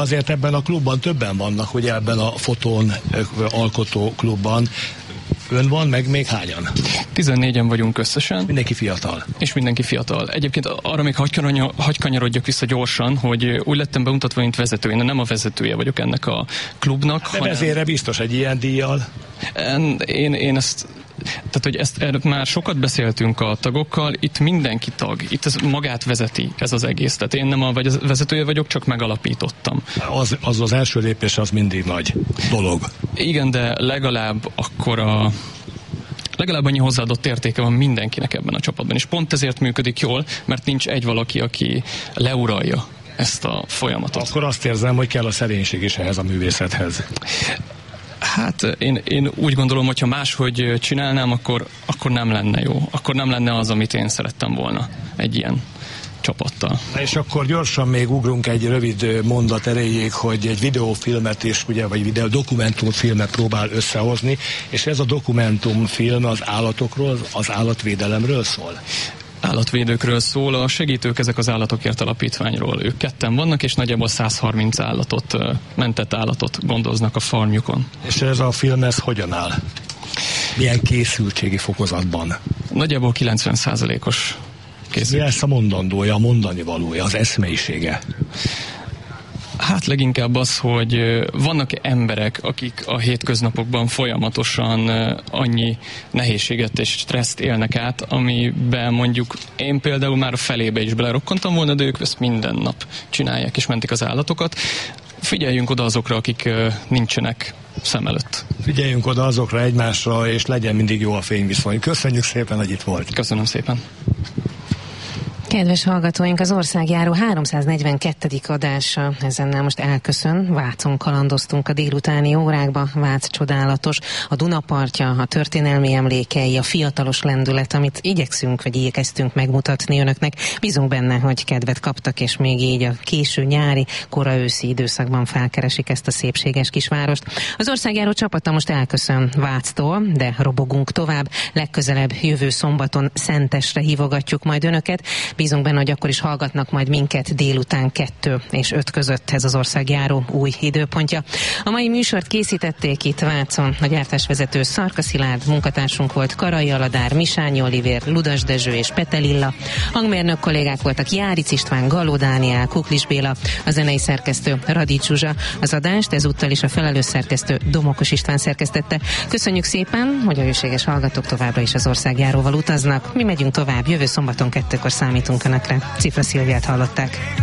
azért ebben a klubban többen vannak, ugye ebben a Fotón alkotó klubban. Ön van, meg még hányan? 14-en vagyunk összesen. Mindenki fiatal. És mindenki fiatal. Egyébként arra még hagy kanyarodjak vissza gyorsan, hogy úgy lettem bemutatva, mint vezető. Én nem a vezetője vagyok ennek a klubnak. De vezére biztos egy ilyen díjjal. Én ezt... Tehát, hogy erről már sokat beszéltünk a tagokkal, itt mindenki tag, itt ez magát vezeti ez az egész. Tehát én nem a vezetője vagyok, csak megalapítottam. Az első lépés az mindig nagy dolog. Igen, de legalább annyi hozzáadott értéke van mindenkinek ebben a csapatban, és pont ezért működik jól, mert nincs egy valaki, aki leuralja ezt a folyamatot. Akkor azt érzem, hogy kell a szerénység is ehhez a művészethez. Hát én úgy gondolom, hogyha máshogy csinálnám, akkor nem lenne jó. Akkor nem lenne az, amit én szerettem volna egy ilyen csapattal. Na és akkor gyorsan még ugrunk egy rövid mondat erejéig, hogy egy videófilmet is, ugye, vagy dokumentumfilmet próbál összehozni, és ez a dokumentumfilm az állatokról, az állatvédelemről szól? Állatvédőkről szól, a segítők ezek az Állatokért Alapítványról. Ők ketten vannak, és nagyjából 130 mentett állatot gondoznak a farmjukon. És ez a film, ez hogyan áll? Milyen készültségi fokozatban? Nagyjából 90%-os készültség. Mi lesz a mondandója, a mondani valója, az eszmeisége? Hát leginkább az, hogy vannak emberek, akik a hétköznapokban folyamatosan annyi nehézséget és stresszt élnek át, amiben mondjuk én például már a felébe is belerokkantam volna, de ők ezt minden nap csinálják és mentik az állatokat. Figyeljünk oda azokra, akik nincsenek szem előtt. Figyeljünk oda azokra egymásra, és legyen mindig jó a fényviszony. Köszönjük szépen, hogy itt volt. Köszönöm szépen. Kedves hallgatóink, az Országjáró 342. adása ezennel most elköszön. Vácon kalandoztunk a délutáni órákba. Vác csodálatos, a Dunapartja, a történelmi emlékei, a fiatalos lendület, amit igyekeztünk megmutatni önöknek. Bízunk benne, hogy kedvet kaptak, és még így a késő nyári, kora őszi időszakban felkeresik ezt a szépséges kisvárost. Az Országjáró csapata most elköszön Váctól, de robogunk tovább. Legközelebb jövő szombaton Szentesre hívogatjuk majd önöket. Bízunk benne, hogy akkor is hallgatnak majd minket délután 2 és 5 között, ez az Országjáró új időpontja. A mai műsort készítették itt Vácon a gyártásvezető Szarka Szilárd, munkatársunk volt Karai Aladár, Misányi Olivér, Ludas Dezső és Petelilla. Hangmérnök kollégák voltak Járic István, Galló Dániel, Kuklis Béla, a zenei szerkesztő Radics Zsuzsa. Az adást ezúttal is a felelős szerkesztő Domokos István szerkesztette. Köszönjük szépen, hogy a hőséges hallgatók továbbra is az Országjáróval utaznak. Mi megyünk tovább, jövő szombaton 2-kor számítunk Önökre. Cifra Szilviát hallották.